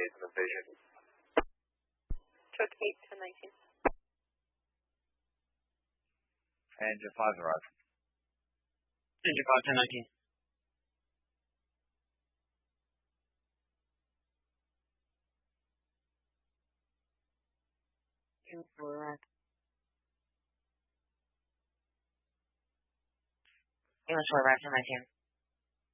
phase of vision. Truck 8, 1019. Engine 5 arrive. Engine 5, 1019. Engine 4 arrive. Engine 4 arrive, 1019.